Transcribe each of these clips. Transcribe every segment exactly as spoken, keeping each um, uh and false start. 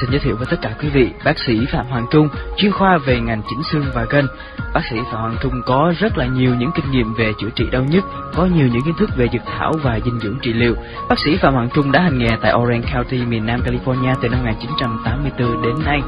xin giới thiệu với tất cả quý vị bác sĩ Phạm Hoàng Trung, chuyên khoa về ngành chỉnh xương và gân. Bác sĩ Phạm Hoàng Trung có rất là nhiều những kinh nghiệm về chữa trị đau nhức, có nhiều những kiến thức về dược thảo và dinh dưỡng trị liệu. Bác sĩ Phạm Hoàng Trung đã hành nghề tại Orange County, miền Nam California từ năm một nghìn chín trăm tám mươi tư đến nay.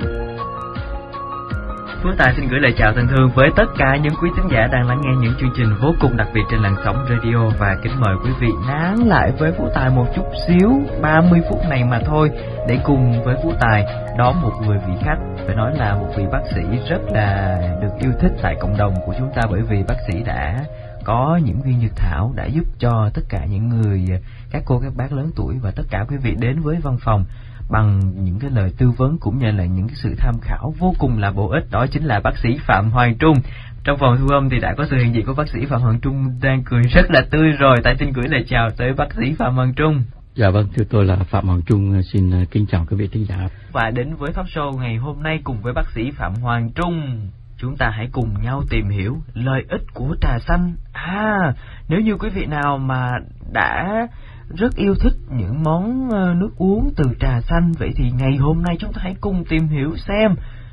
Phú Tài xin gửi lời chào thân thương với tất cả những quý thính giả đang lắng nghe những chương trình vô cùng đặc biệt trên làn sóng radio, và kính mời quý vị nán lại với Phú Tài một chút xíu, ba mươi phút này mà thôi, để cùng với Phú Tài đón một người vị khách, phải nói là một vị bác sĩ rất là được yêu thích tại cộng đồng của chúng ta, bởi vì bác sĩ đã có những viên dược thảo đã giúp cho tất cả những người, các cô các bác lớn tuổi và tất cả quý vị đến với văn phòng bằng những cái lời tư vấn cũng như là những cái sự tham khảo vô cùng là bổ ích. Đó chính là bác sĩ Phạm Hoàng Trung. Trong phòng thu âm thì đã có sự hiện diện của bác sĩ Phạm Hoàng Trung đang cười rất là tươi rồi. Tại xin gửi lời chào tới bác sĩ Phạm Hoàng Trung. Dạ vâng, thưa tôi là Phạm Hoàng Trung, xin kính chào quý vị thính giả. Và đến với talk show ngày hôm nay cùng với bác sĩ Phạm Hoàng Trung, chúng ta hãy cùng nhau tìm hiểu lợi ích của trà xanh. À, nếu như quý vị nào mà đã rất yêu thích những món nước uống từ trà xanh, vậy thì ngày hôm nay chúng ta hãy cùng tìm hiểu xem,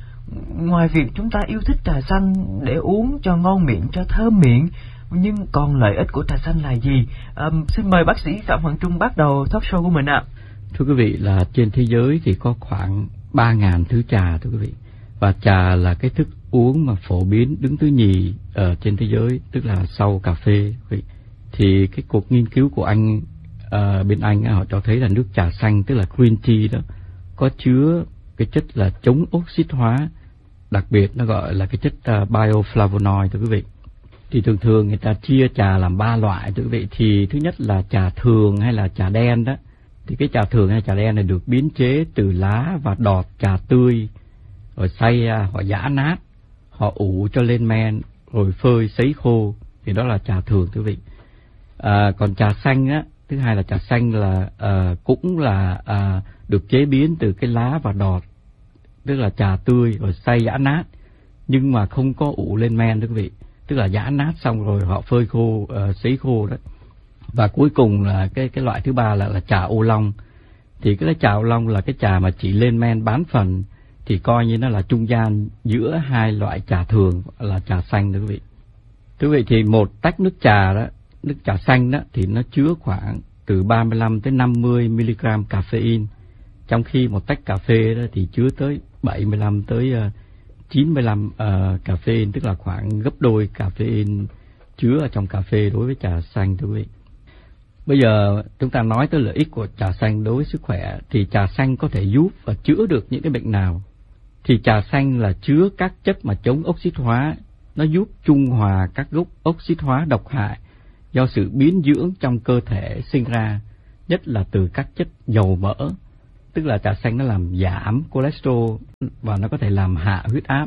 ngoài việc chúng ta yêu thích trà xanh để uống cho ngon miệng, cho thơm miệng, nhưng còn lợi ích của trà xanh là gì? À, xin mời bác sĩ Phạm Hoàng Trung bắt đầu talk show của mình ạ. Thưa quý vị, là trên thế giới thì có khoảng ba nghìn thứ trà thưa quý vị. Và trà là cái thức uống mà phổ biến đứng thứ nhì ở trên thế giới, tức là sau cà phê. Thì cái cuộc nghiên cứu của anh À, bên Anh họ cho thấy là nước trà xanh, tức là green tea đó, có chứa cái chất là chống oxit hóa, đặc biệt nó gọi là cái chất uh, bioflavonoid thưa quý vị. Thì thường thường người ta chia trà làm ba loại thưa quý vị. Thì thứ nhất là trà thường hay là trà đen đó. Thì cái trà thường hay trà đen này được biến chế từ lá và đọt trà tươi, rồi xay họ giã nát, họ ủ cho lên men, rồi phơi sấy khô, thì đó là trà thường thưa quý vị. À, còn trà xanh á, thứ hai là trà xanh là uh, cũng là uh, được chế biến từ cái lá và đọt, tức là trà tươi rồi xay giã nát, nhưng mà không có ủ lên men thưa quý vị, tức là giã nát xong rồi họ phơi khô, uh, sấy khô đó. Và cuối cùng là cái cái loại thứ ba là là trà ô long. Thì cái trà ô long là cái trà mà chỉ lên men bán phần, thì coi như nó là trung gian giữa hai loại trà thường là trà xanh thưa quý vị. Thưa quý vị, thì một tách nước trà đó, nước trà xanh đó, thì nó chứa khoảng từ ba mươi lăm tới năm mươi mi-li-gam caffeine, trong khi một tách cà phê đó thì chứa tới bảy mươi lăm tới chín mươi lăm uh, caffeine, tức là khoảng gấp đôi caffeine chứa ở trong cà phê đối với trà xanh thưa quý vị. Bây giờ chúng ta nói tới lợi ích của trà xanh đối với sức khỏe, thì trà xanh có thể giúp và chữa được những cái bệnh nào? Thì trà xanh là chứa các chất mà chống oxit hóa, nó giúp trung hòa các gốc oxit hóa độc hại do sự biến dưỡng trong cơ thể sinh ra, nhất là từ các chất dầu mỡ. Tức là trà xanh nó làm giảm cholesterol và nó có thể làm hạ huyết áp,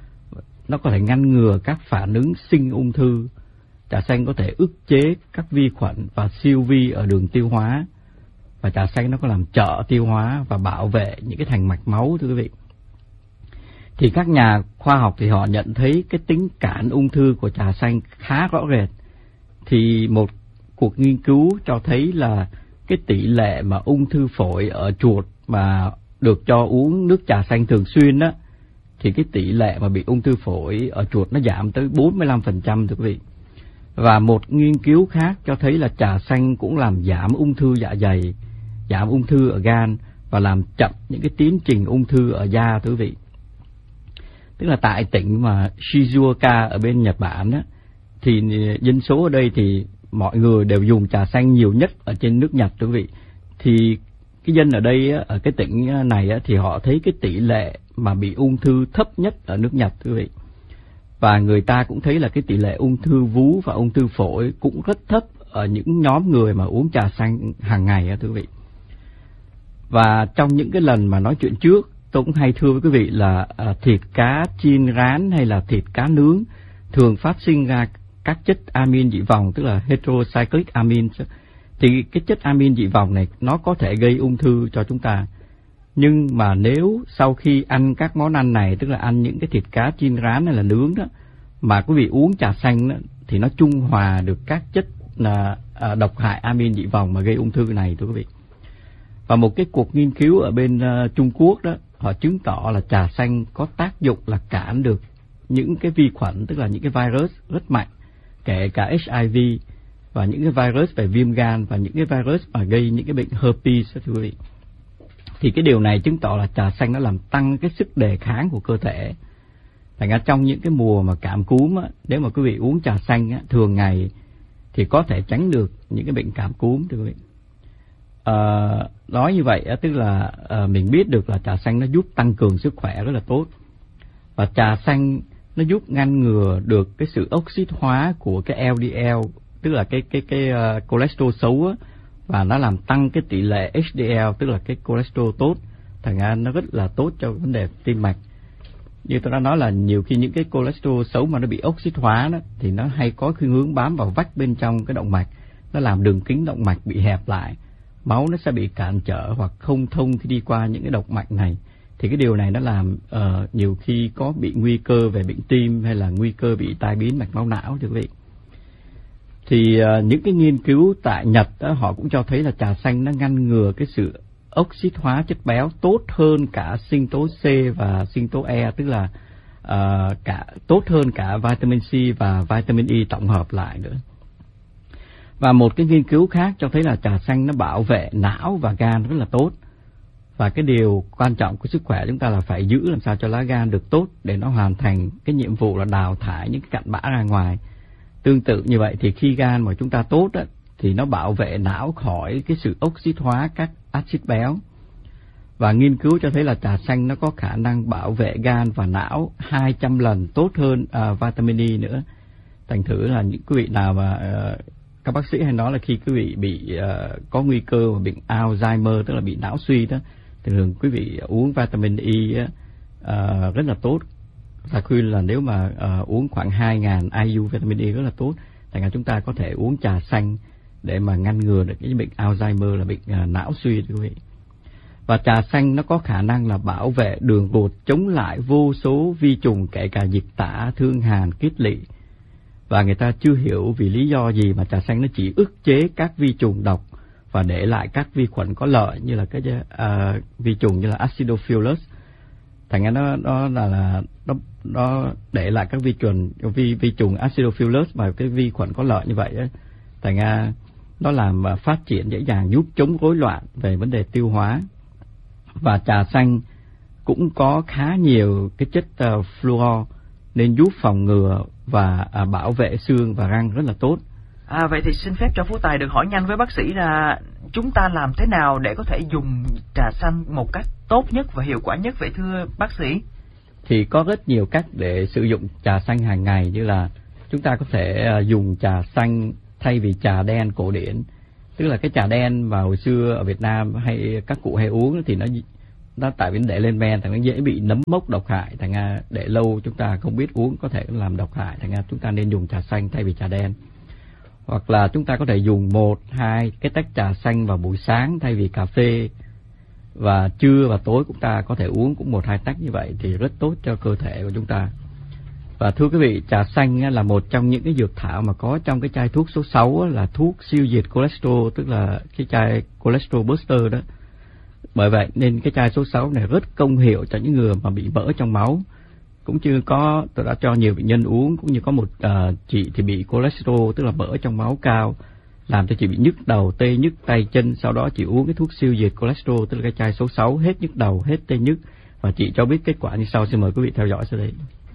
nó có thể ngăn ngừa các phản ứng sinh ung thư. Trà xanh có thể ức chế các vi khuẩn và siêu vi ở đường tiêu hóa, và trà xanh nó có làm trợ tiêu hóa và bảo vệ những cái thành mạch máu thưa quý vị. Thì các nhà khoa học thì họ nhận thấy cái tính cản ung thư của trà xanh khá rõ rệt. Thì một cuộc nghiên cứu cho thấy là cái tỷ lệ mà ung thư phổi ở chuột mà được cho uống nước trà xanh thường xuyên đó, thì cái tỷ lệ mà bị ung thư phổi ở chuột nó giảm tới bốn mươi lăm phần trăm thưa quý vị. Và một nghiên cứu khác cho thấy là trà xanh cũng làm giảm ung thư dạ dày, giảm ung thư ở gan và làm chậm những cái tiến trình ung thư ở da thưa quý vị. Tức là tại tỉnh mà Shizuoka ở bên Nhật Bản đó, thì dân số ở đây thì mọi người đều dùng trà xanh nhiều nhất ở trên nước Nhật quý vị. Thì cái dân ở đây, ở cái tỉnh này thì họ thấy cái tỷ lệ mà bị ung thư thấp nhất ở nước Nhật quý vị. Và người ta cũng thấy là cái tỷ lệ ung thư vú và ung thư phổi cũng rất thấp ở những nhóm người mà uống trà xanh hàng ngày quý vị. Và trong những cái lần mà nói chuyện trước, tôi cũng hay thưa với quý vị là à, thịt cá chiên rán hay là thịt cá nướng thường phát sinh ra các chất amin dị vòng, tức là heterocyclic amine. Thì cái chất amin dị vòng này nó có thể gây ung thư cho chúng ta. Nhưng mà nếu sau khi ăn các món ăn này, tức là ăn những cái thịt cá chiên rán hay là nướng đó, mà quý vị uống trà xanh đó, thì nó trung hòa được các chất là à, độc hại amin dị vòng mà gây ung thư này thưa quý vị. Và một cái cuộc nghiên cứu ở bên uh, Trung Quốc đó, họ chứng tỏ là trà xanh có tác dụng là cản được những cái vi khuẩn, tức là những cái virus rất mạnh, kể cả H I V và những cái virus về viêm gan và những cái virus mà gây những cái bệnh herpes đó, thưa quý vị. Thì cái điều này chứng tỏ là trà xanh nó làm tăng cái sức đề kháng của cơ thể. Thành ra trong những cái mùa mà cảm cúm á, nếu mà quý vị uống trà xanh á, thường ngày thì có thể tránh được những cái bệnh cảm cúm, thưa quý vị. À, nói như vậy á, tức là à, mình biết được là trà xanh nó giúp tăng cường sức khỏe rất là tốt. Và trà xanh nó giúp ngăn ngừa được cái sự oxit hóa của cái L D L, tức là cái cái cái uh, cholesterol xấu á, và nó làm tăng cái tỷ lệ H D L, tức là cái cholesterol tốt. Thành ra nó rất là tốt cho vấn đề tim mạch. Như tôi đã nói là nhiều khi những cái cholesterol xấu mà nó bị oxit hóa đó, thì nó hay có khuynh hướng bám vào vách bên trong cái động mạch, nó làm đường kính động mạch bị hẹp lại, máu nó sẽ bị cản trở hoặc không thông khi đi qua những cái động mạch này. Thì cái điều này nó làm uh, nhiều khi có bị nguy cơ về bệnh tim hay là nguy cơ bị tai biến mạch máu não, thưa quý vị. Thì uh, những cái nghiên cứu tại Nhật đó, họ cũng cho thấy là trà xanh nó ngăn ngừa cái sự oxit hóa chất béo tốt hơn cả sinh tố C và sinh tố E, tức là uh, cả tốt hơn cả vitamin C và vitamin E tổng hợp lại nữa. Và một cái nghiên cứu khác cho thấy là trà xanh nó bảo vệ não và gan rất là tốt. Và cái điều quan trọng của sức khỏe chúng ta là phải giữ làm sao cho lá gan được tốt để nó hoàn thành cái nhiệm vụ là đào thải những cái cặn bã ra ngoài. Tương tự như vậy thì khi gan mà chúng ta tốt á, thì nó bảo vệ não khỏi cái sự oxit hóa các axit béo. Và nghiên cứu cho thấy là trà xanh nó có khả năng bảo vệ gan và não hai trăm lần tốt hơn uh, vitamin E nữa. Thành thử là những quý vị nào mà uh, các bác sĩ hay nói là khi quý vị bị uh, có nguy cơ mà bệnh Alzheimer, tức là bị não suy đó, thì thường quý vị uống vitamin E uh, rất là tốt. Và khuyên là nếu mà uh, uống khoảng hai nghìn I U vitamin E rất là tốt. Thành ra chúng ta có thể uống trà xanh để mà ngăn ngừa được cái bệnh Alzheimer là bệnh uh, não suy, quý vị. Và trà xanh nó có khả năng là bảo vệ đường ruột, chống lại vô số vi trùng kể cả dịch tả, thương hàn, kít lỵ. Và người ta chưa hiểu vì lý do gì mà trà xanh nó chỉ ức chế các vi trùng độc và để lại các vi khuẩn có lợi như là cái uh, vi trùng như là Acidophilus. Thành ra nó nó là, là nó nó để lại các vi trùng vi vi trùng Acidophilus và cái vi khuẩn có lợi như vậy ấy. Thành ra nó làm phát triển dễ dàng, giúp chống rối loạn về vấn đề tiêu hóa. Và trà xanh cũng có khá nhiều cái chất uh, fluor nên giúp phòng ngừa và uh, bảo vệ xương và răng rất là tốt. À, vậy thì xin phép cho Phú Tài được hỏi nhanh với bác sĩ là chúng ta làm thế nào để có thể dùng trà xanh một cách tốt nhất và hiệu quả nhất vậy thưa bác sĩ? Thì có rất nhiều cách để sử dụng trà xanh hàng ngày, như là chúng ta có thể uh, dùng trà xanh thay vì trà đen cổ điển. Tức là cái trà đen mà hồi xưa ở Việt Nam hay các cụ hay uống thì nó nó tại vì để lên men thì nó dễ bị nấm mốc độc hại, thành ra để lâu chúng ta không biết uống có thể làm độc hại, thành ra chúng ta nên dùng trà xanh thay vì trà đen. Hoặc là chúng ta có thể dùng một hai cái tách trà xanh vào buổi sáng thay vì cà phê, và trưa và tối chúng ta có thể uống cũng một hai tách như vậy thì rất tốt cho cơ thể của chúng ta. Và thưa quý vị, trà xanh là một trong những cái dược thảo mà có trong cái chai thuốc số sáu là thuốc siêu diệt cholesterol, tức là cái chai cholesterol buster đó. Bởi vậy nên cái chai số sáu này rất công hiệu cho những người mà bị mỡ trong máu. Cũng như có, tôi đã cho nhiều bệnh nhân uống, cũng như có một uh, chị thì bị cholesterol, tức là mỡ trong máu cao, làm cho chị bị nhức đầu, tê nhức tay chân. Sau đó chị uống cái thuốc siêu diệt cholesterol, tức là cái chai số sáu, hết nhức đầu, hết tê nhức. Và chị cho biết kết quả như sau, xin mời quý vị theo dõi sau đây.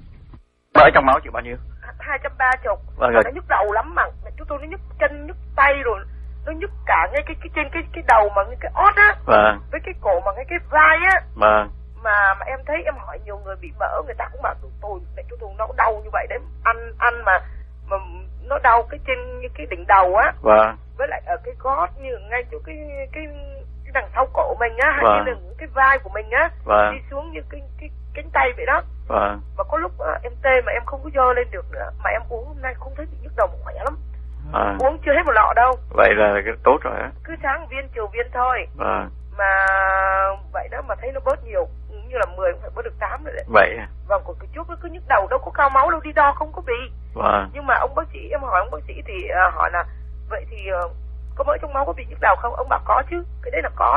Mỡ trong máu chị bao nhiêu? hai trăm ba mươi. Vâng, nó nhức đầu lắm mà. Chúng tôi nó nhức chân, nhức tay rồi. Nó nhức cả ngay cái, cái trên cái cái đầu mà ngay cái ót á. Vâng. Với cái cổ mà ngay cái vai á. Vâng. Mà mà em thấy, em hỏi nhiều người bị mỡ, người ta cũng bảo tụi tôi, mẹ chúng tôi nó đau như vậy đấy. Ăn ăn mà mà nó đau cái trên như cái đỉnh đầu á. Vâng. Với lại ở cái gót, như ngay chỗ cái cái cái đằng sau cổ mình á, hay vâng. như là cái vai của mình á. Vâng. Đi xuống như cái cái cánh tay vậy đó. Vâng. Và có lúc á, em tê mà em không có dơ lên được nữa, mà em uống hôm nay không thấy bị nhức đầu, khỏe lắm. À. Uống chưa hết một lọ đâu. Vậy là cái tốt rồi á. Cứ sáng viên chiều viên thôi. Vâng. Mà vậy đó mà thấy nó bớt nhiều, như là mười cũng phải bớt được tám rồi đấy. Vậy. Vâng, còn cái trước nó cứ nhức đầu, đâu có cao máu đâu, đi đo không có bị. Vâng. Nhưng mà ông bác sĩ, em hỏi ông bác sĩ thì uh, hỏi là vậy thì uh, có mỡ trong máu có bị nhức đầu không? Ông bảo có chứ, cái đấy là có đấy.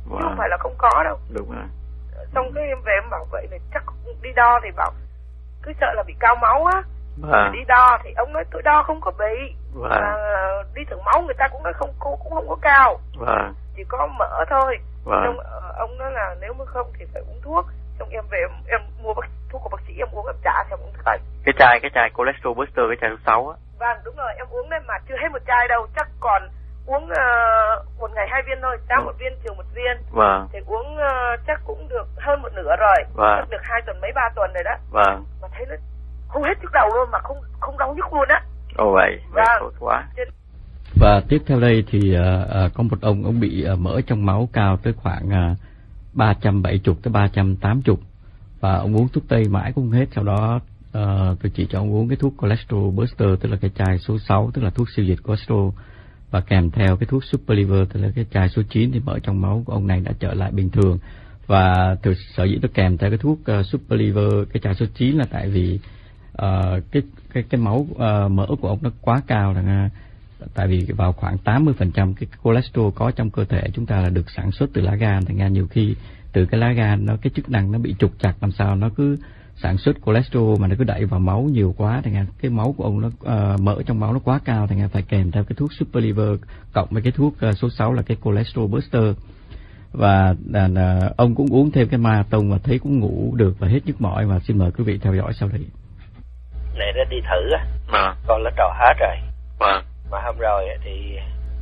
wow. chứ không phải là không có đâu. Đúng rồi. Xong cái em về em bảo vậy này, chắc đi đo thì bảo cứ sợ là bị cao máu á. Wow. Đi đo thì ông nói tôi đo không có bị. Wow. Mà đi thử máu người ta cũng nói không cũng không có cao. Wow. Chỉ có mỡ thôi. Wow. Xong ông nói là nếu mà không thì phải uống thuốc. Xong em về em, em mua bác, thuốc của bác sĩ em uống, em trả thì em uống thay. Cái chai cái chai cholesterol booster, cái chai số sáu á. Vâng đúng rồi, em uống đấy mà chưa hết một chai đâu, chắc còn uống uh, một ngày hai viên thôi, sáng một viên chiều một viên. Vâng. Thì uống uh, chắc cũng được hơn một nửa rồi. Vâng. Chắc được hai tuần mấy ba tuần rồi đó. Vâng. Mà thấy nó không hết nhức đầu luôn, mà không không đau nhức luôn á. Ồ vậy, vậy vâng. tốt quá. Và tiếp theo đây thì uh, uh, có một ông ông bị uh, mỡ trong máu cao tới khoảng uh, ba trăm bảy mươi tới ba trăm tám mươi, và ông uống thuốc tây mãi cũng không hết. Sau đó uh, tôi chỉ cho ông uống cái thuốc cholesterol booster, tức là cái chai số sáu, tức là thuốc siêu diệt cholesterol, và kèm theo cái thuốc super liver, tức là cái chai số chín, thì mỡ trong máu của ông này đã trở lại bình thường. Và từ sở dĩ tôi kèm theo cái thuốc uh, super liver, cái chai số chín, là tại vì uh, cái cái cái máu uh, mỡ của ông nó quá cao, là tại vì vào khoảng tám mươi phần trăm cái cholesterol có trong cơ thể chúng ta là được sản xuất từ lá gan. Thành ra nhiều khi từ cái lá gan nó cái chức năng nó bị trục trặc, làm sao nó cứ sản xuất cholesterol mà nó cứ đẩy vào máu nhiều quá, thành ra cái máu của ông nó uh, mỡ trong máu nó quá cao, thành ra phải kèm theo cái thuốc super liver cộng với cái thuốc uh, số sáu là cái cholesterol booster. Và uh, ông cũng uống thêm cái marathon và thấy cũng ngủ được và hết nhức mỏi. Và xin mời quý vị theo dõi sau đây. Này đã đi thử á, Vâng. con nó trò hết rồi. Vâng. Mà hôm rồi thì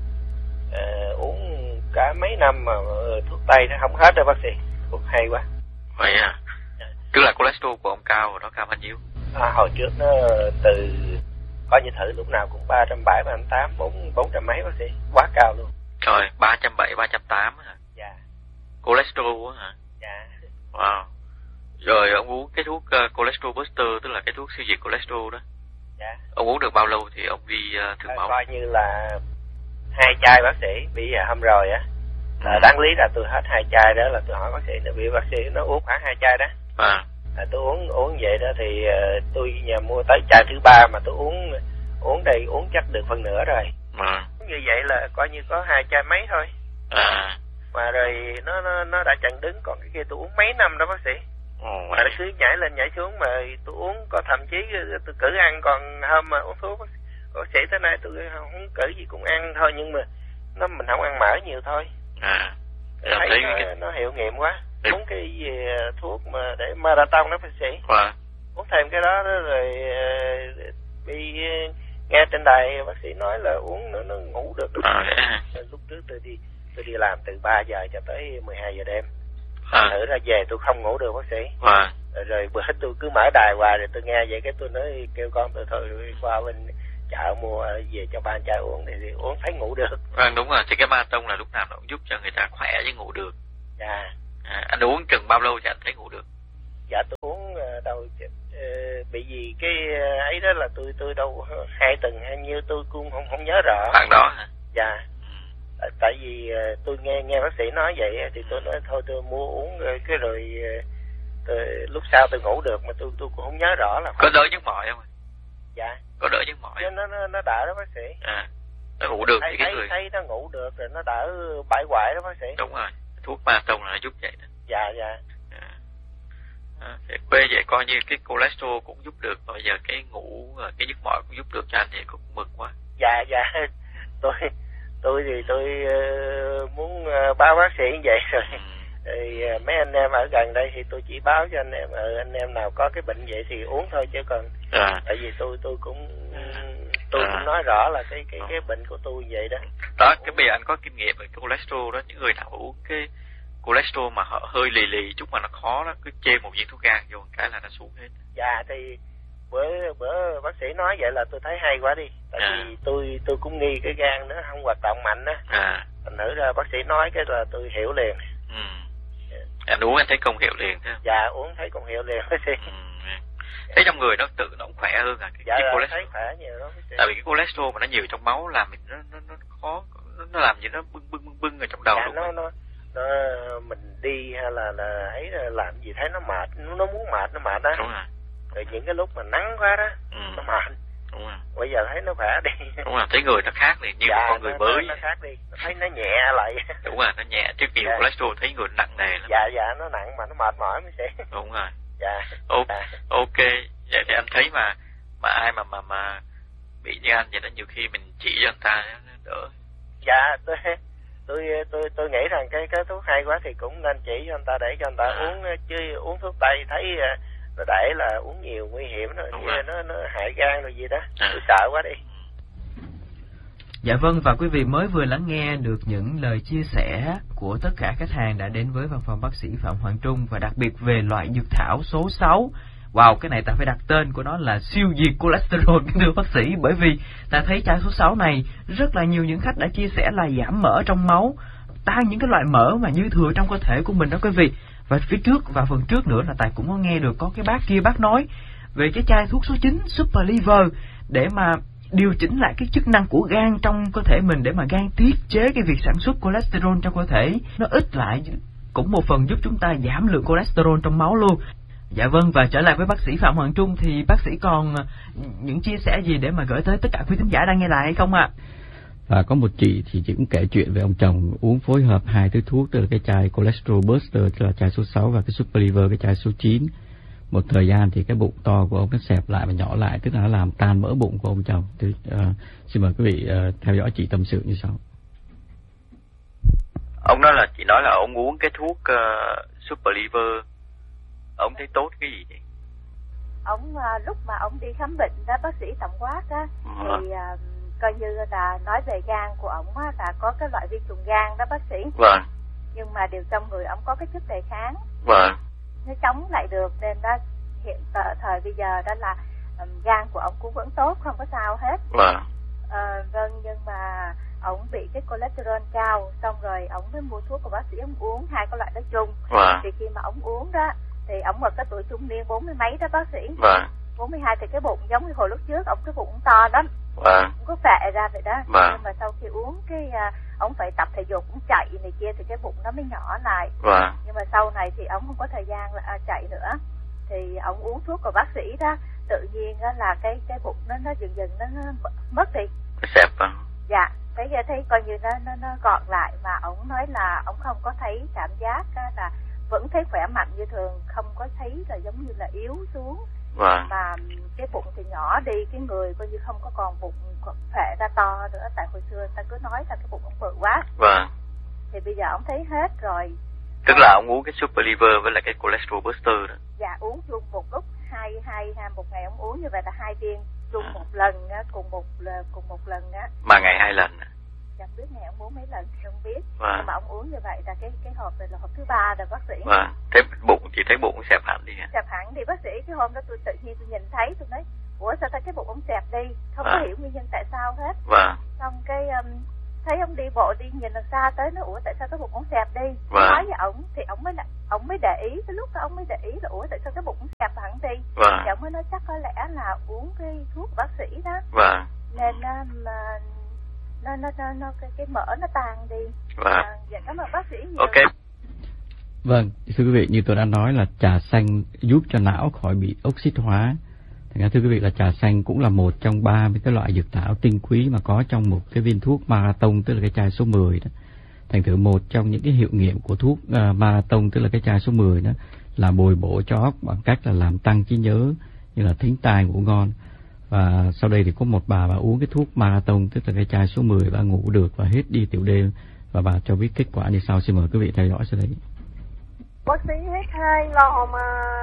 uh, uống cả mấy năm mà uh, thuốc tây nó không hết đâu bác sĩ. Thuốc hay quá. Vậy à? Tức là cholesterol của ông cao, nó cao bao nhiêu? À, hồi trước nó từ coi như thử lúc nào cũng ba trăm bảy mươi, ba trăm tám mươi, bốn bốn trăm mấy bác sĩ, quá cao luôn. Trời, ba trăm bảy mươi, ba trăm tám mươi hả? Dạ. Cholesterol hả? Dạ. Wow. Rồi ông uống cái thuốc uh, cholesterol booster, tức là cái thuốc siêu diệt cholesterol đó. Dạ. Ông uống được bao lâu thì ông đi uh, thử à, máu? Coi như là hai chai bác sĩ. Bây giờ hôm rồi á, là ừ. đáng lý là tôi hết hai chai đó, là tôi hỏi bác sĩ, là vì bác sĩ nó uống khoảng hai chai đó. À. À, tôi uống uống vậy đó thì uh, tôi nhà mua tới chai thứ ba mà tôi uống uống đây uống chắc được phần nửa rồi. À. Như vậy là coi như có hai chai mấy thôi. À. Mà rồi nó nó nó đã chặn đứng, còn cái kia tôi uống mấy năm đó bác sĩ. Ồ, mà nó cứ nhảy lên nhảy xuống, mà tôi uống có thậm chí tôi cử ăn, còn hôm mà uống thuốc bác sĩ tới nay tôi không cử gì cũng ăn thôi, nhưng mà nó mình không ăn mỡ nhiều thôi. À. Thấy thấy nó, cái... nó hiệu nghiệm quá. Đấy. Uống cái gì thuốc mà để marathon đó bác sĩ. Wow. Uống thêm cái đó, đó rồi bị nghe trên đài bác sĩ nói là uống nó nó ngủ được. À, lúc trước tôi đi tôi đi làm từ ba giờ cho tới mười hai giờ đêm. À. Thử ra về tôi không ngủ được bác sĩ. Wow. Rồi, rồi bữa tôi cứ mở đài hoài, rồi tôi nghe vậy cái tôi nói kêu con tôi thôi qua bên chợ mua về cho ba chai uống thì, thì uống thấy ngủ được. Vâng, đúng rồi, thì cái marathon là lúc nào nó cũng giúp cho người ta khỏe chứ ngủ được. Dạ. À, anh uống chừng bao lâu thì anh thấy ngủ được? Dạ tôi uống đâu uh, bị gì cái ấy đó là tôi tôi đâu hai tuần hay nhiêu tôi cũng không không nhớ rõ. Khoảng đó hả? Dạ. À, tại vì uh, tôi nghe nghe bác sĩ nói vậy thì tôi nói thôi tôi mua uống cái rồi uh, lúc sau tôi ngủ được, mà tôi tôi cũng không nhớ rõ là. Có đỡ nhức mỏi không? Dạ. Có đỡ nhức mỏi. Nó nó nó đỡ đó bác sĩ. À. Nó ngủ được thấy, thì cái thấy, người. Thấy nó ngủ được rồi nó đỡ bãi hoại đó bác sĩ. Đúng rồi. Thuốc marathon là nó giúp vậy đó. Dạ dạ. À. À, thì quê vậy coi như cái cholesterol cũng giúp được, bây giờ cái ngủ cái nhức mỏi cũng giúp được cho anh thì cũng mừng quá. Dạ dạ. Tôi tôi thì tôi uh, muốn uh, báo bác sĩ như vậy rồi. Ừ. Thì uh, mấy anh em ở gần đây thì tôi chỉ báo cho anh em uh, anh em nào có cái bệnh vậy thì uống thôi, chứ còn à. tại vì tôi tôi cũng tôi à. cũng nói rõ là cái cái cái bệnh của tôi vậy đó. Đó, cái bây giờ anh có kinh nghiệm về cái cholesterol đó, những người nào uống cái cholesterol mà họ hơi lì lì chút mà nó khó đó, cứ chê một viên thuốc gan vô một cái là nó xuống hết. Dạ thì bữa bữa bác sĩ nói vậy là tôi thấy hay quá đi, tại à. vì tôi tôi cũng nghi cái gan nó không hoạt động mạnh á. À. Thành thử ra bác sĩ nói cái là tôi hiểu liền. Ừ. Yeah. Anh uống anh thấy công hiệu liền thế? Dạ uống thấy công hiệu liền bác sĩ. Ừ. Thấy trong người nó tự nó cũng khỏe hơn à cái, dạ, cái cholesterol. Thấy khỏe nhiều đó bác sĩ. Tại vì cái cholesterol mà nó nhiều trong máu làm mình nó nó nó khó, nó, nó làm gì nó bưng bưng bưng bưng ở trong đầu. Dạ, đúng nó, nó nó mình đi hay là là ấy làm gì thấy nó mệt, nó muốn mệt nó mệt đó. Đúng rồi. Rồi những cái lúc mà nắng quá đó, ừ. nó mệt. Đúng rồi. Bây giờ thấy nó khỏe đi. Đúng rồi, thấy người nó khác liền, như dạ, một con người nó, mới. Nó khác đi, nó thấy nó nhẹ lại. Đúng rồi, nó nhẹ, trước nhiều dạ. cholesterol thấy người nặng nề lắm. Dạ, dạ, nó nặng mà nó mệt mỏi mới sẽ. Đúng rồi. Dạ. O- dạ. Ok, vậy thì anh thấy mà mà ai mà mà mà bị như anh vậy đó, nhiều khi mình chỉ cho anh ta nó đỡ. Dạ, tôi tôi tôi tôi nghĩ rằng cái cái thuốc hay quá thì cũng nên chỉ cho anh ta để cho anh ta à. uống, chứ uống thuốc tây thấy nó để là uống nhiều nguy hiểm nó nó nó hại gan rồi gì đó. À. Tôi sợ quá đi. Dạ vâng, và quý vị mới vừa lắng nghe được những lời chia sẻ của tất cả khách hàng đã đến với văn phòng bác sĩ Phạm Hoàng Trung, và đặc biệt về loại dược thảo số sáu. Wow, cái này ta phải đặt tên của nó là siêu diệt cholesterol, thưa bác sĩ, bởi vì ta thấy chai số sáu này rất là nhiều những khách đã chia sẻ là giảm mỡ trong máu, tăng những cái loại mỡ mà dư thừa trong cơ thể của mình đó quý vị. Và phía trước và phần trước nữa là Tài cũng có nghe được có cái bác kia bác nói về cái chai thuốc số chín Super Liver để mà điều chỉnh lại cái chức năng của gan trong cơ thể mình, để mà gan tiết chế cái việc sản xuất cholesterol trong cơ thể nó ít lại, cũng một phần giúp chúng ta giảm lượng cholesterol trong máu luôn. Dạ vâng, và trở lại với bác sĩ Phạm Hoàng Trung thì bác sĩ còn những chia sẻ gì để mà gửi tới tất cả quý thính giả đang nghe lại hay không ạ? Và có một chị thì chị cũng kể chuyện về ông chồng uống phối hợp hai thứ thuốc, tức là cái chai cholesterol buster, tức là chai số sáu, và cái super liver, cái chai số chín. Một thời gian thì cái bụng to của ông nó xẹp lại và nhỏ lại, tức là nó làm tan mỡ bụng của ông chồng. Thì, uh, xin mời quý vị uh, theo dõi chị tâm sự như sau. Ông nói là chị nói là ông uống cái thuốc uh, super liver, ông thấy tốt cái gì vậy? Ông uh, lúc mà ông đi khám bệnh đó, bác sĩ tổng quát á, ừ. thì uh, coi như là nói về gan của ông á, là có cái loại vi trùng gan đó bác sĩ. Vâng. Nhưng mà điều trong người ông có cái chất đề kháng. Vâng. Nó chống lại được, nên đó hiện tại thời bây giờ đó là um, gan của ông cũng vẫn tốt, không có sao hết. Vâng. À, vâng, nhưng mà ông bị cái cholesterol cao, xong rồi ông mới mua thuốc của bác sĩ ông uống hai cái loại đó chung. Vâng. Thì khi mà ông uống đó thì ông ở cái tuổi trung niên bốn mươi mấy đó bác sĩ. Vâng. bốn mươi hai thì cái bụng giống như hồi lúc trước, ông cái bụng to lắm. Vâng. Ông có phệ ra vậy đó. Vâng. Nhưng mà sau khi uống cái uh, ông phải tập thể dục, cũng chạy này kia thì cái bụng nó mới nhỏ lại. Vâng. Nhưng mà sau này thì ông không có thời gian là à, chạy nữa, thì ông uống thuốc của bác sĩ đó, tự nhiên đó là cái cái bụng nó nó dần dần nó, nó mất đi. Xẹp à? Dạ, cái thấy coi như nó nó nó gọn lại, mà ông nói là ông không có thấy cảm giác là vẫn thấy khỏe mạnh như thường, không có thấy là giống như là yếu xuống. Vâng. Mà cái bụng thì nhỏ đi, cái người coi như không có còn bụng phệ ra to nữa, tại hồi xưa ta cứ nói là cái bụng ông bự quá. Vâng. Thì bây giờ ông thấy hết rồi. Tức là ông uống cái super liver với lại cái cholesterol booster đó. Dạ, uống chung một lúc, hai hai hai một ngày ông uống như vậy là hai viên chung à. một lần á, cùng một cùng một lần á. Mà ngày hai lần. Chẳng biết ngày ông uống mấy lần thì không biết. Vâng. Nhưng mà ông uống như vậy là cái cái hộp này là hộp thứ ba rồi bác sĩ. Vâng. Thế bụng thì thấy bụng xẹp hẳn đi hả? Xẹp hẳn thì bác sĩ, cái hôm đó tôi tự nhiên tôi nhìn thấy, tôi nói ủa sao ta cái bụng ông xẹp đi, không vâng. có hiểu nguyên nhân tại sao hết. Vâng. Xong cái um, thấy ông đi bộ đi nhìn đằng xa tới, nó ủa tại sao cái bụng ông xẹp đi. Vâng. Nói với ổng thì ổng mới ổng mới để ý, cái lúc đó ổng mới để ý là ủa tại sao cái bụng xẹp hẳn đi. Vâng. Thì ổng mới nói chắc có lẽ là uống cái thuốc bác sĩ đó. Vâng. Nên um, nó nó nó nó cái cái mỡ nó tan đi. Vâng. À, dạ cảm ơn bác sĩ nhiều. Ok. Vâng, thưa quý vị, như tôi đã nói là trà xanh giúp cho não khỏi bị oxit hóa. Thành ra thưa quý vị là trà xanh cũng là một trong ba cái loại dược thảo tinh quý mà có trong một cái viên thuốc marathon, tức là cái chai số mười đó. Thành thử một trong những cái hiệu nghiệm của thuốc uh, marathon, tức là cái chai số mười đó, là bồi bổ cho óc bằng cách là làm tăng trí nhớ, như là thính tai ngủ ngon. Và sau đây thì có một bà bà uống cái thuốc marathon, tức là cái chai số mười, bà ngủ được và hết đi tiểu đêm, và bà cho biết kết quả như sau. Xin mời quý vị theo dõi sau đây. Bác sĩ hết hai lọ mà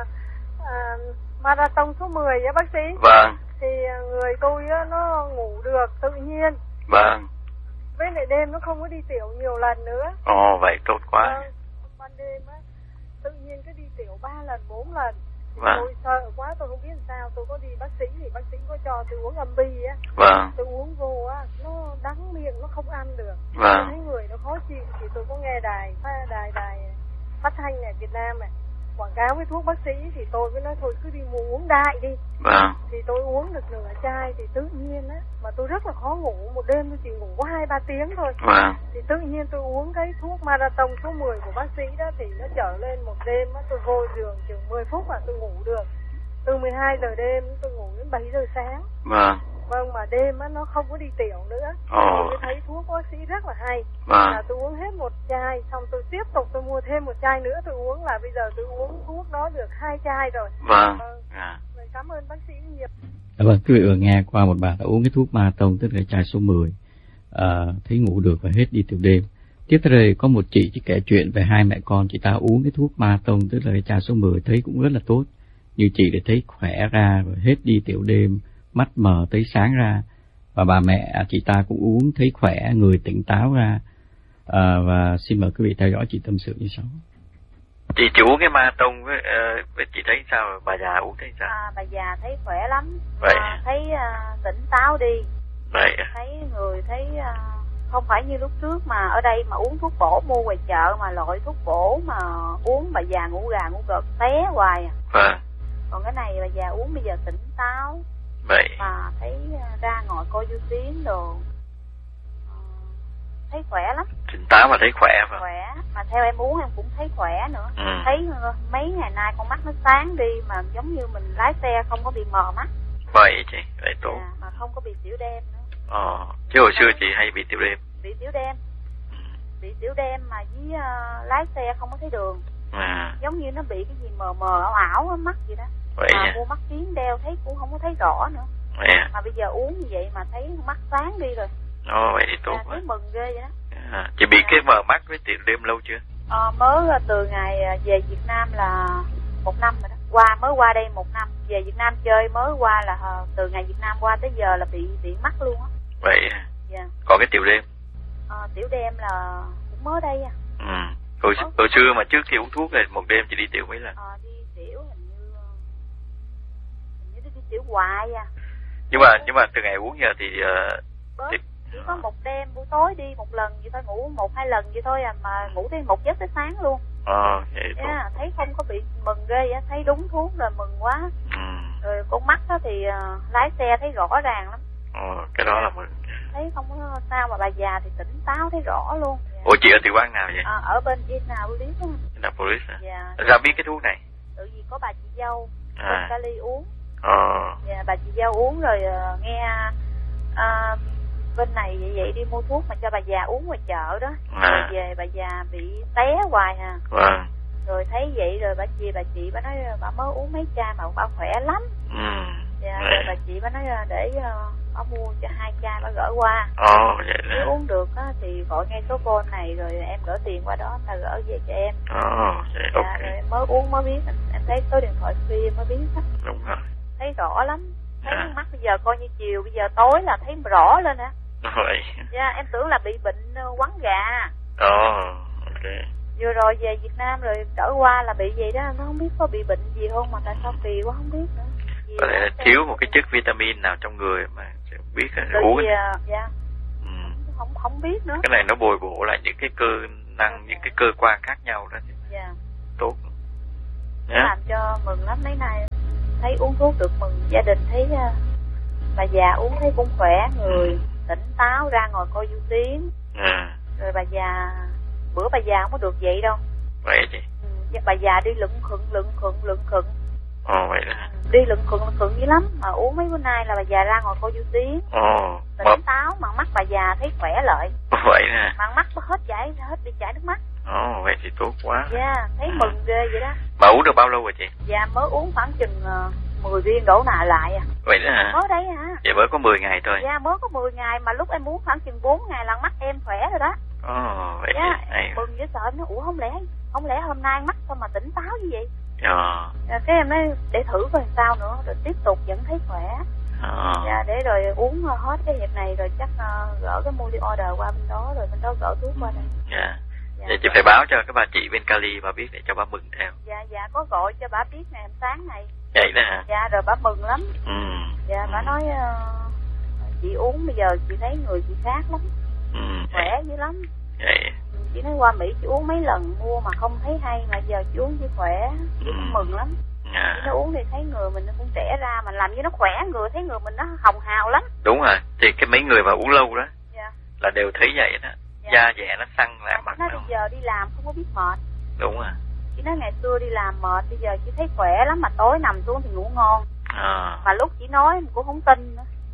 à, marathon số mười á bác sĩ. Vâng. Thì người tôi á, nó ngủ được tự nhiên. Vâng. Với lại đêm nó không có đi tiểu nhiều lần nữa. Ồ, vậy tốt quá. Vâng. Ban đêm á, tự nhiên cứ đi tiểu ba lần, bốn lần. Vâng. Tôi sợ quá, tôi không biết làm sao. Tôi có đi bác sĩ thì bác sĩ có cho tôi uống âm bi á. Vâng. Tôi uống vô á, nó đắng miệng, nó không ăn được. Vâng. Tôi thấy người nó khó chịu thì tôi có nghe đài, đài, đài phát thanh ở Việt Nam này quảng cáo với thuốc bác sĩ, thì tôi mới nói thôi cứ đi mua uống đại đi. Vâng. Thì tôi uống được nửa chai thì tự nhiên á, mà tôi rất là khó ngủ, một đêm tôi chỉ ngủ có hai ba tiếng thôi. Vâng. Thì tự nhiên tôi uống cái thuốc marathon số mười của bác sĩ đó, thì nó trở lên một đêm á, tôi vô giường chừng mười phút là tôi ngủ được. Từ mười hai giờ đêm tôi ngủ đến bảy giờ sáng. Vâng. Vâng, mà đêm á nó không có đi tiểu nữa. Ồ. Tôi thấy thuốc bác sĩ rất là hay. Vâng. Là tôi uống hết một chai, xong tôi tiếp tục tôi mua thêm một chai nữa tôi uống, là bây giờ tôi uống thuốc đó được hai chai rồi. Vâng. Vâng. À. Rồi, cảm ơn bác sĩ nhiều. À, vâng, quý vị vừa nghe qua một bạn đã uống cái thuốc marathon, tức là chai số mười, à, thấy ngủ được và hết đi tiểu đêm. Tiếp theo đây có một chị chỉ kể chuyện về hai mẹ con chị ta uống cái thuốc marathon, tức là cái chai số mười, thấy cũng rất là tốt. Như chị để thấy khỏe ra, rồi hết đi tiểu đêm, mắt mờ tới sáng ra. Và bà mẹ chị ta cũng uống thấy khỏe, người tỉnh táo ra. À, và xin mời quý vị theo dõi chị tâm sự như sau. Chị chị uống cái marathon với, uh, với chị thấy sao? Bà già uống thấy sao? À, bà già thấy khỏe lắm. Vậy. À, thấy uh, tỉnh táo đi. Vậy. Thấy người thấy uh, không phải như lúc trước mà ở đây mà uống thuốc bổ mua ngoài chợ, mà loại thuốc bổ mà uống bà già ngủ gà ngủ gật té hoài à. Vâng. Còn cái này bà già uống bây giờ tỉnh táo. Vậy. Mà thấy uh, ra ngồi coi du tiến đồ. Uh, thấy khỏe lắm. Tỉnh táo mà thấy khỏe phải. Khỏe. Mà theo em uống em cũng thấy khỏe nữa. Ừ. Thấy uh, mấy ngày nay con mắt nó sáng đi, mà giống như mình lái xe không có bị mờ mắt. Vậy chị, vậy tốt. À, mà không có bị tiểu đêm nữa. Ờ, chứ hồi xưa chị hay bị tiểu đêm. Bị tiểu đêm. Ừ. Bị tiểu đêm mà với uh, lái xe không có thấy đường. À. Giống như nó bị cái gì mờ mờ ảo ảo ở mắt vậy đó. Vậy mà à? mua mắt kiếng đeo thấy cũng không có thấy rõ nữa. Vậy à? Mà bây giờ uống như vậy mà thấy mắt sáng đi rồi. Ồ, vậy thì tốt à, quá. Thấy mừng ghê vậy đó. À, chị bị à. cái mờ mắt với tiểu đêm lâu chưa? À, mới từ ngày về Việt Nam là một năm rồi đó. Qua mới qua đây một năm, về Việt Nam chơi mới qua là từ ngày Việt Nam qua tới giờ là bị bị mắc luôn á. Vậy à? Dạ. Còn cái tiểu đêm? À, tiểu đêm là cũng mới đây à. Ừ. Hồi, hồi xưa mà trước khi uống thuốc thì một đêm chị đi tiểu mấy lần? À, đi tiểu hình như hình như đi tiểu hoài à. Nhưng mà nhưng mà từ ngày uống giờ thì uh, bớt. Thì... Chỉ có một đêm buổi tối đi một lần vậy thôi, ngủ một hai lần vậy thôi à, mà ngủ tới một giấc tới sáng luôn. Ờ, vậy tốt. Yeah, thấy không có bị mừng ghê á, thấy đúng thuốc rồi mừng quá. Ừ. Rồi con mắt đó thì uh, lái xe thấy rõ ràng lắm. Ờ, cái đó là mừng. Thấy không có sao, mà bà già thì tỉnh táo thấy rõ luôn. Yeah. Ủa chị ở tiểu bang nào vậy? À, ở bên Indianapolis á. Indianapolis à? Dạ. Ra biết cái thuốc này? Tự vì có bà chị dâu à. bên Cali uống. Ờ. Dạ, bà chị dâu uống rồi uh, nghe uh, bên này vậy vậy đi mua thuốc mà cho bà già uống ngoài chợ đó. À. Rồi về bà già bị té hoài à. Vâng. Rồi thấy vậy rồi bà chị bà chị bà nói bà mới uống mấy chai mà bà khỏe lắm. Ừ. Dạ, rồi bà chị bà nói để uh, bà mua cho hai chai bà gửi qua. Ồ, vậy đó. Nếu uống được á thì gọi ngay số phone này rồi em gửi tiền qua đó, ta gửi về cho em. Ồ, vậy dạ, ok. Rồi em mới uống mới biết, em, em thấy số điện thoại free em mới biết đó. Đúng rồi. Thấy rõ lắm. Thấy à. mắt bây giờ coi như chiều, bây giờ tối là thấy rõ lên hả? Vậy. Dạ, em tưởng là bị bệnh quắn gà. Ồ, ok. Vừa rồi về Việt Nam rồi trở qua là bị gì đó, nó không biết có bị bệnh gì không mà tại sao kỳ quá không biết nữa. Vì có thể là thiếu một cái chất vitamin nào trong người mà biết là tự uống. Vì, dạ. Ừ. Không không biết nữa. Cái này nó bồi bổ lại những cái cơ năng, dạ. những cái cơ quan khác nhau đó. Dạ. Tốt. Nó làm cho mừng lắm, mấy nay thấy uống thuốc được mừng, gia đình thấy uh, bà già uống thấy cũng khỏe người, ừ. tỉnh táo ra ngồi coi du tiến. À. Rồi bà già bữa bà già không có được vậy đâu. Vậy chị. Ừ, bà già đi lững khựng lững khựng lững khựng. Ồ, vậy đó. Đi lững khựng lững khựng dữ lắm, mà uống mấy bữa nay là bà già ra ngồi coi du tiến. Ồ. Tỉnh mà... táo, mà mắt bà già thấy khỏe lại. Vậy nè. Mà mắt nó hết chảy, hết đi chảy nước mắt. Ồ, vậy thì tốt quá. Dạ, yeah, thấy ừ. mừng ghê vậy đó. Mà uống được bao lâu rồi chị? Dạ, mới uống khoảng chừng uh, mười viên đổ nạ lại à. Vậy đó hả? Mới đấy hả? Vậy mới có mười ngày thôi. Dạ, mới có mười ngày mà lúc em uống khoảng chừng bốn ngày là mắt em khỏe rồi đó. Ồ, vậy dạ, thì hay. Mừng với sợ em nói, ủa không lẽ, không lẽ hôm nay mắt sao mà tỉnh táo như vậy? Ờ. Dạ, cái em nói để thử coi sao nữa, rồi tiếp tục vẫn thấy khỏe. Ờ. Dạ, để rồi uống hết cái hiệp này rồi chắc uh, gỡ cái mua đi order qua bên đó, rồi bên đó gỡ thuốc qua đây. Dạ. Dạ. Vậy chị phải báo cho các bà chị bên Cali bà biết để cho bà mừng theo. Dạ, dạ, có gọi cho bà biết ngày sáng này. Vậy đó hả? Dạ, rồi bà mừng lắm. Ừ. Dạ, ừ. bà nói uh, chị uống bây giờ chị thấy người chị khác lắm. Ừ. Khỏe dữ lắm. Vậy. Chị nói qua Mỹ chị uống mấy lần mua mà không thấy hay, mà giờ chị uống chị khỏe, chị ừ. mừng lắm. À. Chị nó uống thì thấy người mình nó cũng trẻ ra, mà làm như nó khỏe người, thấy người mình nó hồng hào lắm. Đúng rồi, thì cái mấy người mà uống lâu đó dạ. là đều thấy vậy đó. Dạ. Da dẻ nó săn lại mặt. Nó bây giờ đi làm không có biết mệt. Đúng rồi. Chị nói ngày xưa đi làm mệt, bây giờ chị thấy khỏe lắm, mà tối nằm xuống thì ngủ ngon. À. Mà lúc chị nói cũng không tin nữa.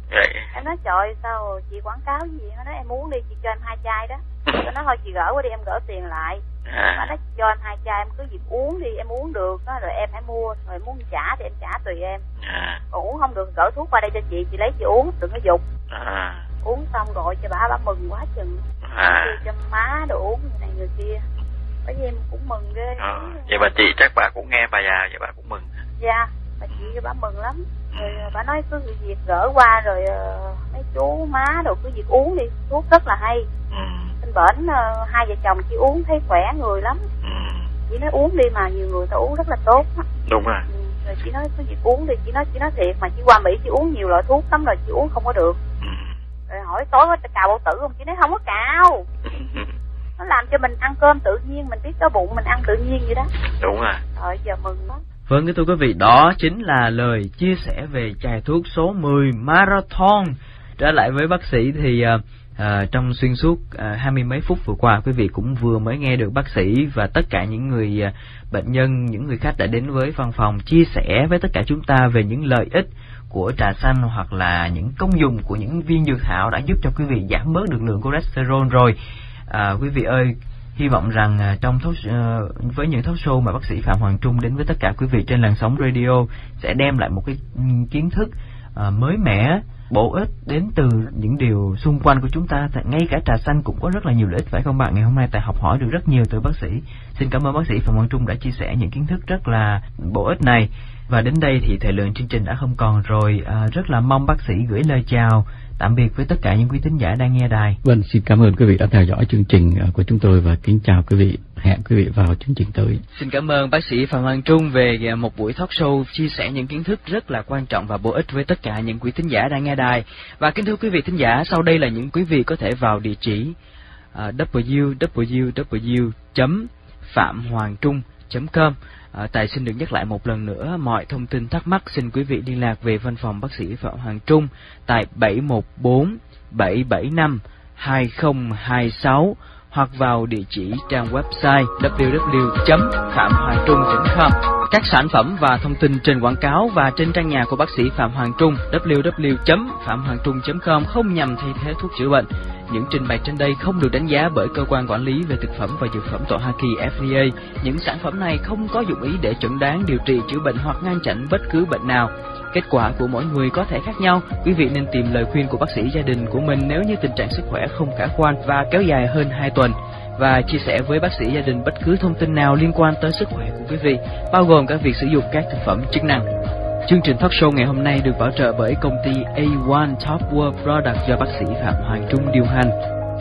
Vậy. Em nói trời sao chị quảng cáo gì? Nó nói em uống đi, chị cho em hai chai đó. Tôi nói thôi chị gỡ qua đi, em gỡ tiền lại. À. Nó nói cho em hai chai, em cứ việc uống đi, em uống được đó, rồi em hãy mua, rồi muốn trả thì em trả tùy em. À. Còn uống không được gỡ thuốc qua đây cho chị, chị lấy chị uống, đừng có dục. À. Uống xong gọi cho bà, bà mừng quá chừng. À. Đưa cho má đồ uống người này người kia. Bởi vì em cũng mừng ghê. À. Vậy bà chị chắc bà cũng nghe bà già, vậy bà cũng mừng. Dạ, bà chị bà mừng lắm. Rồi bà nói cứ việc gỡ qua rồi uh, mấy chú má đồ cứ việc uống đi, thuốc rất là hay. Ừ. Bên bển uh, hai vợ chồng chị uống thấy khỏe người lắm. Ừ. Chị nói uống đi mà nhiều người ta uống rất là tốt đó. Đúng rồi. Ừ. Rồi chị nói cứ việc uống đi, chị nói chị nói thiệt mà chị qua Mỹ chị uống nhiều loại thuốc lắm rồi chị uống không có được. Ừ. Rồi hỏi tối có cào bao tử không? Chị nói không có cào. Nó làm cho mình ăn cơm tự nhiên, mình biết đói bụng mình ăn tự nhiên vậy đó. Đúng rồi. Rồi giờ mừng lắm. Vâng, thưa quý vị, đó chính là lời chia sẻ về chai thuốc số mười Marathon. Trở lại với bác sĩ thì uh, uh, trong xuyên suốt uh, hai mươi mấy phút vừa qua, quý vị cũng vừa mới nghe được bác sĩ và tất cả những người uh, bệnh nhân, những người khách đã đến với văn phòng chia sẻ với tất cả chúng ta về những lợi ích của trà xanh hoặc là những công dụng của những viên dược thảo đã giúp cho quý vị giảm bớt được lượng cholesterol rồi. À, quý vị ơi, hy vọng rằng uh, trong talk, uh, với những talk show mà bác sĩ Phạm Hoàng Trung đến với tất cả quý vị trên làn sóng radio sẽ đem lại một cái um, kiến thức uh, mới mẻ, bổ ích đến từ những điều xung quanh của chúng ta. Ngay cả trà xanh cũng có rất là nhiều lợi ích, phải không bạn? Ngày hôm nay Tài học hỏi được rất nhiều từ bác sĩ. Xin cảm ơn bác sĩ Phạm Hoàng Trung đã chia sẻ những kiến thức rất là bổ ích này. Và đến đây thì thời lượng chương trình đã không còn rồi. À, rất là mong bác sĩ gửi lời chào tạm biệt với tất cả những quý thính giả đang nghe đài. Vâng, xin cảm ơn quý vị đã theo dõi chương trình của chúng tôi và kính chào quý vị. Hẹn quý vị vào chương trình tới. Xin cảm ơn bác sĩ Phạm Hoàng Trung về một buổi talk show chia sẻ những kiến thức rất là quan trọng và bổ ích với tất cả những quý thính giả đang nghe đài. Và kính thưa quý vị thính giả, sau đây là những quý vị có thể vào địa chỉ uh, w w w chấm phạm hoàng trung chấm com. À, Tài xin được nhắc lại một lần nữa, mọi thông tin thắc mắc xin quý vị liên lạc về văn phòng bác sĩ Phạm Hoàng Trung tại bảy một bốn bảy bảy năm hai không hai sáu hoặc vào địa chỉ trang website w w w chấm phạm hoàng trung chấm com. Các sản phẩm và thông tin trên quảng cáo và trên trang nhà của bác sĩ Phạm Hoàng Trung w w w chấm phạm hoàng trung chấm com không nhằm thay thế thuốc chữa bệnh. Những trình bày trên đây không được đánh giá bởi cơ quan quản lý về thực phẩm và dược phẩm tại Hoa Kỳ F D A. Những sản phẩm này không có dụng ý để chẩn đoán, điều trị, chữa bệnh hoặc ngăn chặn bất cứ bệnh nào. Kết quả của mỗi người có thể khác nhau. Quý vị nên tìm lời khuyên của bác sĩ gia đình của mình nếu như tình trạng sức khỏe không khả quan và kéo dài hơn hai tuần. Và chia sẻ với bác sĩ gia đình bất cứ thông tin nào liên quan tới sức khỏe của quý vị, bao gồm cả việc sử dụng các thực phẩm chức năng. Chương trình talk show ngày hôm nay được bảo trợ bởi công ty A một Top World Product do bác sĩ Phạm Hoàng Trung điều hành.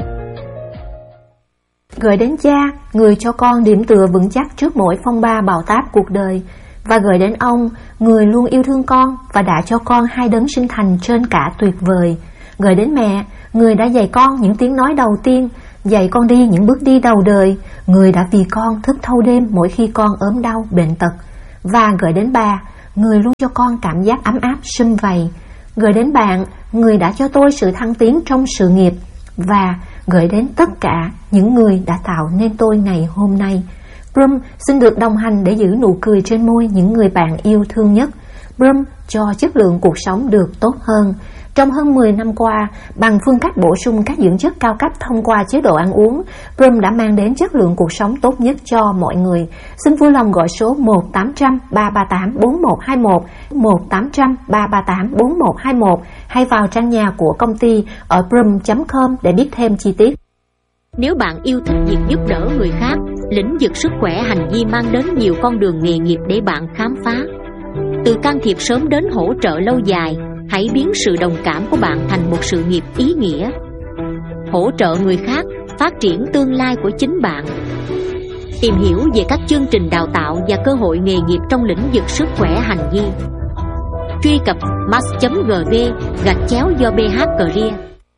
Gửi đến cha, người cho con điểm tựa vững chắc trước mỗi phong ba bão táp cuộc đời. Và gửi đến ông, người luôn yêu thương con và đã cho con hai đấng sinh thành trên cả tuyệt vời. Gửi đến mẹ, người đã dạy con những tiếng nói đầu tiên, dạy con đi những bước đi đầu đời, người đã vì con thức thâu đêm mỗi khi con ốm đau bệnh tật. Và gửi đến bà, người luôn cho con cảm giác ấm áp sum vầy. Gửi đến bạn, người đã cho tôi sự thăng tiến trong sự nghiệp. Và gửi đến tất cả những người đã tạo nên tôi ngày hôm nay. Brum xin được đồng hành để giữ nụ cười trên môi những người bạn yêu thương nhất. Brum cho chất lượng cuộc sống được tốt hơn. Trong hơn mười năm qua, bằng phương cách bổ sung các dưỡng chất cao cấp thông qua chế độ ăn uống, Brum đã mang đến chất lượng cuộc sống tốt nhất cho mọi người. Xin vui lòng gọi số một tám trăm ba ba tám bốn một hai một, một tám trăm ba ba tám bốn một hai một hay vào trang nhà của công ty ở brum chấm com để biết thêm chi tiết. Nếu bạn yêu thích việc giúp đỡ người khác, lĩnh vực sức khỏe hành vi mang đến nhiều con đường nghề nghiệp để bạn khám phá. Từ can thiệp sớm đến hỗ trợ lâu dài, hãy biến sự đồng cảm của bạn thành một sự nghiệp ý nghĩa. Hỗ trợ người khác, phát triển tương lai của chính bạn. Tìm hiểu về các chương trình đào tạo và cơ hội nghề nghiệp trong lĩnh vực sức khỏe hành vi. Truy cập mass chấm gv gạch chéo do bh career.